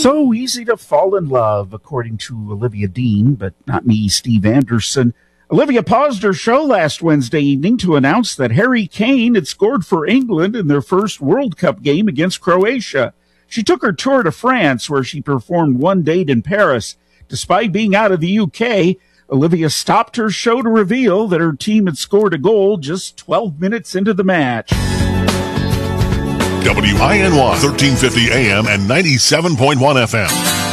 So easy to fall in love, according to Olivia Dean, but not me, Steve Anderson. Olivia paused her show last Wednesday evening to announce that Harry Kane had scored for England in their first World Cup game against Croatia. She took her tour to France, where she performed one date in Paris. Despite being out of the UK, Olivia stopped her show to reveal that her team had scored a goal just 12 minutes into the match. WINY 1350 AM and 97.1 FM.